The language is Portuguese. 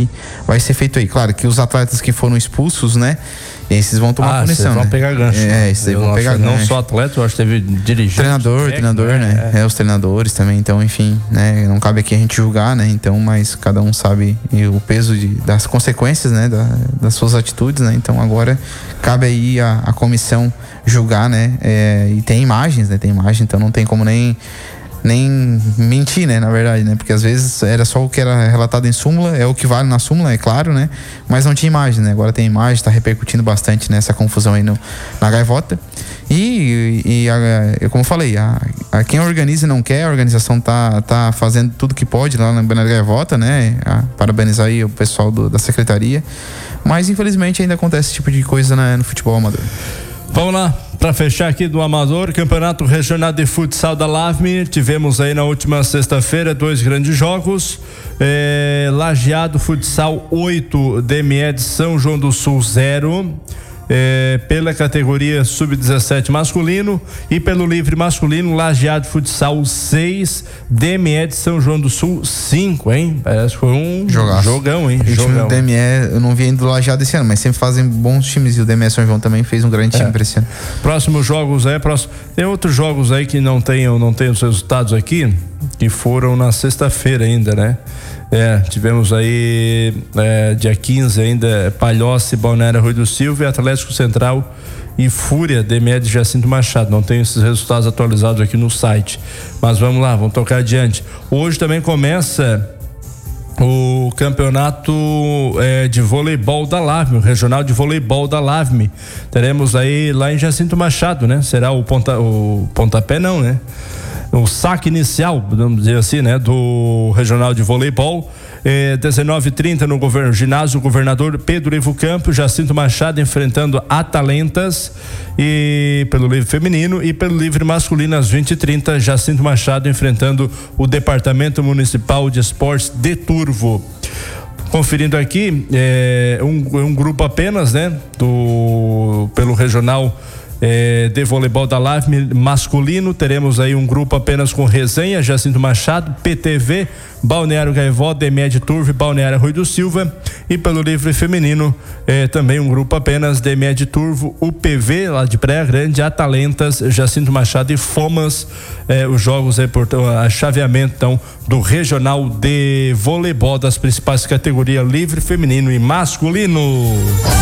que vai ser feito aí. Claro que os atletas que foram expulsos, né? Esses vão tomar punição, né? Vão pegar gancho. Esses aí vão pegar gancho. Não só atleta, eu acho que teve dirigente. Treinador, né? Os treinadores também, então, enfim, né? Não cabe aqui a gente julgar, né? Então, mas cada um sabe o peso das consequências, né? Das suas atitudes, né? Então, agora cabe aí a comissão julgar, né? E tem imagens, né? Tem imagem, então não tem como nem mentir, né, na verdade, né, porque às vezes era só o que era relatado em súmula, é o que vale na súmula, é claro, né, mas não tinha imagem, né, agora tem imagem, tá repercutindo bastante nessa confusão aí na Gaivota, como eu falei, quem organiza e não quer, a organização tá fazendo tudo que pode lá na Gaivota, né, parabenizar aí o pessoal da secretaria, mas infelizmente ainda acontece esse tipo de coisa no futebol amador. Vamos lá, para fechar aqui do Amador, Campeonato Regional de Futsal da LAVME, tivemos aí na última sexta-feira 2 grandes jogos, Lajeado Futsal 8, DME de São João do Sul 0, pela categoria Sub-17 masculino, e pelo livre masculino, Lajeado Futsal 6, DME de São João do Sul 5, hein? Parece que foi um jogão, hein? O time do DME, eu não vi ainda do Lajeado esse ano, mas sempre fazem bons times, e o DME São João também fez um grande time para esse ano. Próximos jogos tem outros jogos aí que não tem os resultados aqui, que foram na sexta-feira ainda, né? Tivemos aí dia 15 ainda Palhoça e Balneário Rui do Silva, e Atlético Central e Fúria, DME de Jacinto Machado. Não tenho esses resultados atualizados aqui no site, mas vamos lá, vamos tocar adiante. Hoje também começa o campeonato de voleibol da LAVME, o regional de voleibol da LAVME. Teremos aí lá em Jacinto Machado, né? Será o pontapé não, né? O saque inicial, vamos dizer assim, né, do regional de voleibol, 19h30 no ginásio Governador Pedro Ivo Campos, Jacinto Machado enfrentando Atalentas, e pelo livre feminino, e pelo livre masculino às 20h30, Jacinto Machado enfrentando o Departamento Municipal de Esportes de Turvo. Conferindo aqui, um grupo apenas, né, pelo regional de voleibol da LAVME masculino, teremos aí um grupo apenas com Resenha, Jacinto Machado, PTV, Balneário Gaivota, DME de Turvo e Balneário Rui do Silva, e pelo livre feminino também um grupo apenas, DME de Turvo, UPV lá de Praia Grande, Atalentas, Jacinto Machado e Fomas, os jogos a chaveamento então do regional de voleibol das principais categorias livre feminino e masculino.